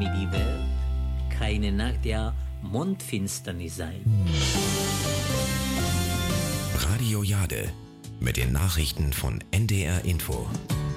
damit die Welt keine Nacht der Mondfinsternis sei. Radio Jade mit den Nachrichten von NDR Info.